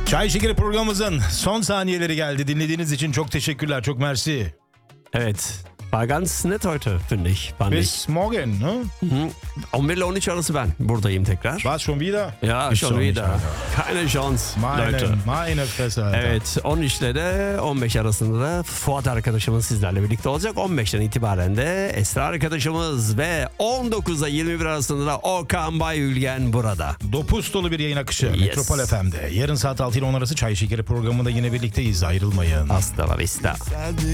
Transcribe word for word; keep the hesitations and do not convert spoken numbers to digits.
Çay Şekeri programımızın son saniyeleri geldi. Dinlediğiniz için çok teşekkürler, çok mersi. Evet. War ganz nett heute, finde ich. Fand ich. Bis morgen, ne? Mhm. on bir ile on üç arası ben buradayım tekrar. Was, schon wieder? Ja, Ist schon doch nicht, wieder. Alter. Keine Chance, Meine, Leute. meine Fresse, Alter. Evet, on üç ile de on beş arasında da Fuat arkadaşımız sizlerle birlikte olacak. on beşten itibaren de Esra arkadaşımız ve on dokuzda yirmi bir arasında da Okan Bayülgen burada. Dopuz dolu bir yayın akışı Yes. Metropol F M'de. Yarın saat altı ile on arası Çay Şekeri programında yine birlikteyiz. Ayrılmayın. Hasta la vista.